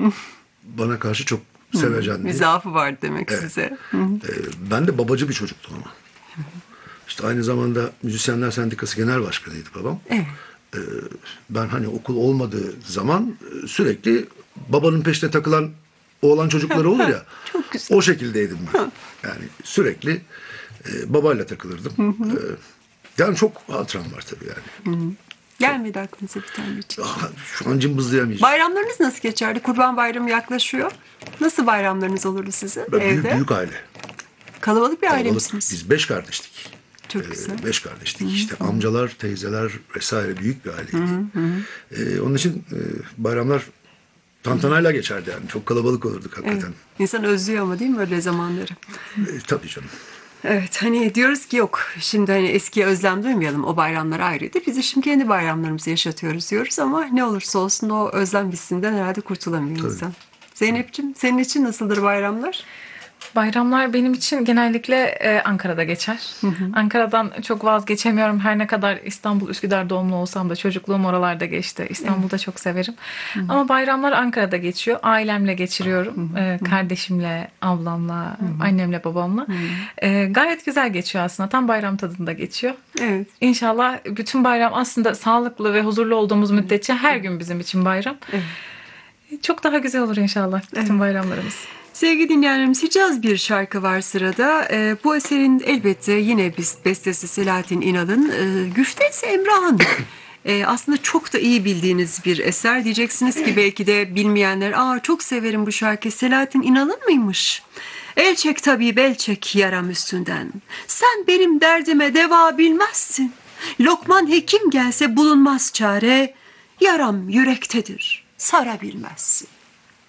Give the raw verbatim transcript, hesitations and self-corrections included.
Bana karşı çok sevecenli. Bir zaafı var demek Evet. size. Ee, ben de babacı bir çocuktum ama. İşte aynı zamanda Müzisyenler Sendikası Genel Başkanıydı babam. Evet. Ee, ben hani okul olmadığı zaman e, sürekli babanın peşine takılan oğlan çocukları olur ya. Çok güzel. O şekildeydim ben. Yani sürekli e, babayla takılırdım. Ee, yani çok hatıram var tabii yani. Gelmedi aklınıza bir tane hiç. Ah, şu an cımbızlayamayacağım. Bayramlarınız nasıl geçerdi? Kurban Bayramı yaklaşıyor. Nasıl bayramlarınız olurdu sizin Ben evde? büyük, büyük aile. Kalabalık bir aile Kalabalık. misiniz? Biz beş kardeştik. Çok Ee, güzel. beş kardeştik. İşte amcalar, teyzeler vesaire büyük bir aileydik. Ee, onun için e, bayramlar tantanayla geçerdi yani. Çok kalabalık olurduk Evet. hakikaten. İnsan özlüyor ama değil mi öyle zamanları? Ee, tabii canım. Evet, hani diyoruz ki yok şimdi hani eskiye özlem duymayalım, o bayramlar ayrıydı. Biz de şimdi kendi bayramlarımızı yaşatıyoruz diyoruz ama ne olursa olsun o özlem hissinden herhalde kurtulamıyor insan. Zeynep'ciğim, senin için nasıldır bayramlar? Bayramlar benim için genellikle e, Ankara'da geçer. Ankara'dan çok vazgeçemiyorum. Her ne kadar İstanbul, Üsküdar doğumlu olsam da çocukluğum oralarda geçti. İstanbul'da çok severim. Ama bayramlar Ankara'da geçiyor. Ailemle geçiriyorum. E, kardeşimle, ablamla, annemle, babamla. E, gayet güzel geçiyor aslında. Tam bayram tadında geçiyor. Evet. İnşallah bütün bayram aslında sağlıklı ve huzurlu olduğumuz müddetçe her gün bizim için bayram. Çok daha güzel olur inşallah bütün bayramlarımız. Sevgili dinleyenlerimiz, Hicaz bir şarkı var sırada. Ee, bu eserin elbette yine biz bestesi Selahattin İnal'ın, e, güfte ise Emrah'ın. Ee, aslında çok da iyi bildiğiniz bir eser. Diyeceksiniz ki belki de bilmeyenler, aa çok severim bu şarkıyı, Selahattin İnal'ın mıymış? El çek tabip el çek yaram üstünden. Sen benim derdime deva bilmezsin. Lokman hekim gelse bulunmaz çare. Yaram yürektedir, sarabilmezsin.